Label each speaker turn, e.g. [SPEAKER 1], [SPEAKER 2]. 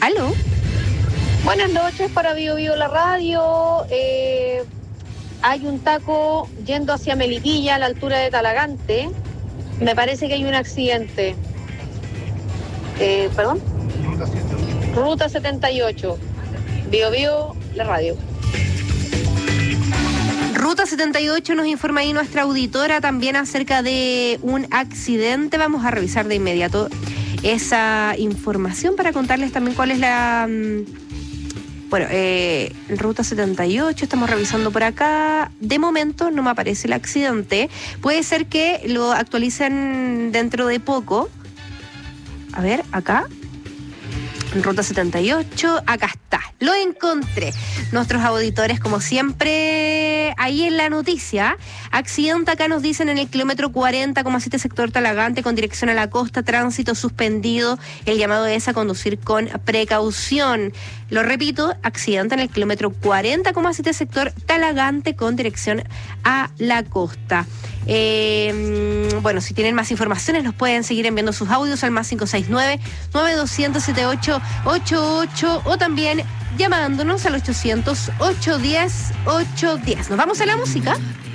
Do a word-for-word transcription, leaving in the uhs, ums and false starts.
[SPEAKER 1] ¿Aló?
[SPEAKER 2] Buenas noches para Bio Bio la radio. Eh, hay un taco yendo hacia Melipilla a la altura de Talagante. Me parece que hay un accidente. Eh, ¿Perdón? Ruta setenta y ocho. Bio Bio la radio.
[SPEAKER 1] Ruta setenta y ocho nos informa ahí nuestra auditora también acerca de un accidente. Vamos a revisar de inmediato esa información para contarles también cuál es la... Bueno, eh, Ruta setenta y ocho, estamos revisando por acá. De momento no me aparece el accidente. Puede ser que lo actualicen dentro de poco. A ver, acá. Ruta setenta y ocho, acá está, lo encontré. Nuestros auditores, como siempre, ahí en la noticia. Accidente acá nos dicen en el kilómetro cuarenta coma siete sector Talagante con dirección a la costa, tránsito suspendido. El llamado es a conducir con precaución. Lo repito, accidente en el kilómetro cuarenta coma siete sector Talagante con dirección a la costa. Eh, bueno, si tienen más informaciones nos pueden seguir enviando sus audios al más cinco seis nueve, nueve dos cero cero, siete ocho ocho ocho o también llamándonos al ochocientos, ochocientos diez, ochocientos diez. ¿Nos vamos a la música?